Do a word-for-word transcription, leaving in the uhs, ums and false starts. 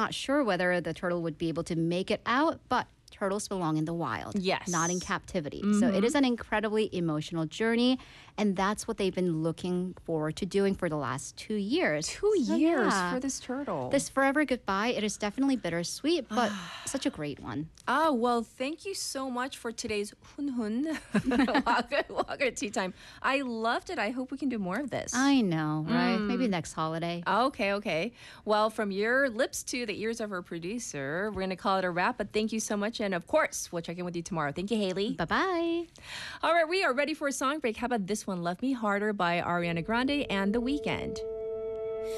not sure whether the turtle would be able to make it out, but turtles belong in the wild, Yes. not in captivity. Mm-hmm. So it is an incredibly emotional journey, and that's what they've been looking forward to doing for the last two years. Two So, years yeah. for this turtle. This forever goodbye, it is definitely bittersweet, but such a great one. Oh, well, thank you so much for today's Hun Walker, Walker Tea Time. I loved it. I hope we can do more of this. I know, right? Maybe next holiday. Okay, okay. Well, from your lips to the ears of our producer, we're going to call it a wrap, but thank you so much. And of course, we'll check in with you tomorrow. Thank you, Haley. Bye-bye. All right, we are ready for a song break. How about this one, Love Me Harder by Ariana Grande and The Weeknd.